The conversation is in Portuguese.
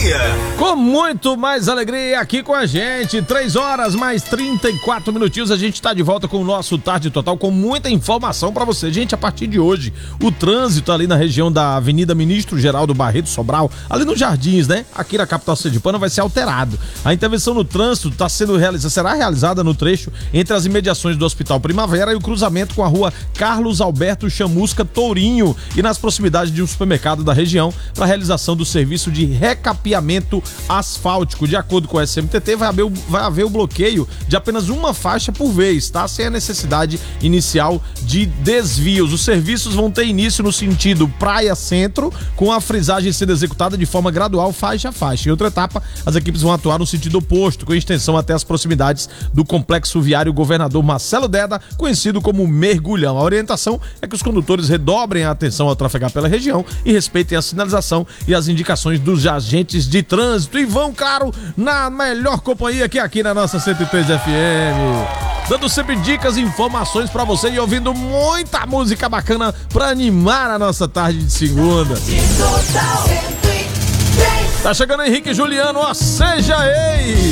alegria. Com muito mais alegria aqui com a gente, 3 horas mais 34 minutinhos, a gente tá de volta com o nosso Tarde Total, com muita informação pra você. Gente, a partir de hoje, o trânsito ali na região da Avenida Ministro Geraldo Barreto Sobral, ali nos Jardins, né? Aqui na capital sergipana vai ser alterado. A intervenção no trânsito será realizada no trecho entre as imediações do Hospital Primavera e o cruzamento com a rua Carlos Alberto Chamusca Tourinho e nas proximidades de um supermercado da região para a realização do serviço de recapeamento asfáltico. De acordo com o SMTT, vai haver o bloqueio de apenas uma faixa por vez, tá? Sem a necessidade inicial de desvios. Os serviços vão ter início no sentido praia-centro, com a frisagem sendo executada de forma gradual, faixa a faixa. Em outra etapa, as equipes vão atuar no sentido oposto, com extensão até as proximidades do complexo viário Governador Marcelo Deda, conhecido como Mergulhão. A orientação é que os condutores redobrem a atenção ao trafegar pela região e respeitem a sinalização e as indicações dos agentes de trânsito e vão, claro, na melhor companhia que aqui na nossa 103 FM. Dando sempre dicas e informações pra você e ouvindo muita música bacana pra animar a nossa tarde de segunda. Tá chegando Henrique e Juliano, ó, seja ei!